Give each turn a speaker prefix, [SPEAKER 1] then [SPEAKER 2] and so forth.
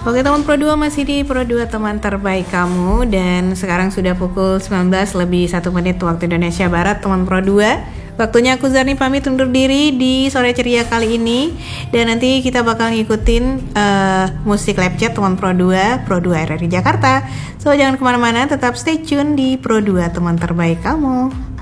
[SPEAKER 1] Oke teman Pro 2, masih di Pro 2 teman terbaik kamu. Dan sekarang sudah pukul 19 lebih 1 menit waktu Indonesia Barat teman Pro 2. Waktunya aku Zarni pamit undur diri di sore ceria kali ini. Dan nanti kita bakal ngikutin musik live chat teman Pro 2 RRI Jakarta. So jangan kemana-mana, tetap stay tune di Pro 2 teman terbaik kamu.